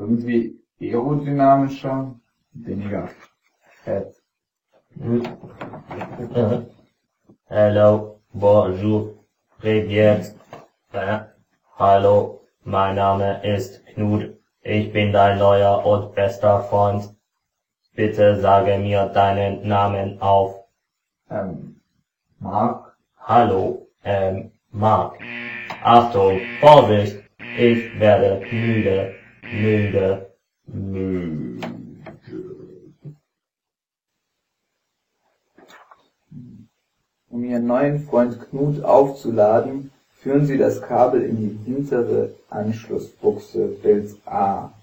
irgendwie aerodynamischer, weniger fett. Hello, bonjour, privet. Hallo, mein Name ist Knut. Ich bin dein neuer und bester Freund. Bitte sage mir deinen Namen auf. Mark. Hallo, Mark. Achtung, Vorsicht, ich werde müde. Um Ihren neuen Freund Knut aufzuladen, führen Sie das Kabel in die hintere Anschlussbuchse Bild A.